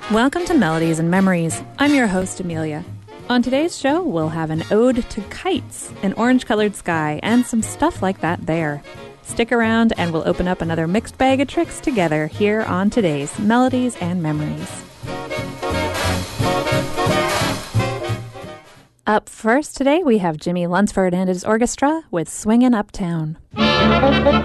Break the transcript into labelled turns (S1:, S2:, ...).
S1: Welcome to Melodies and Memories. I'm your host, Amelia. On today's show, we'll have an ode to kites, an orange-colored sky, and some stuff like that there. Stick around and we'll open up another mixed bag of tricks together here on today's Melodies and Memories. Up first today, we have Jimmy Lunsford and his orchestra with Swingin' Uptown.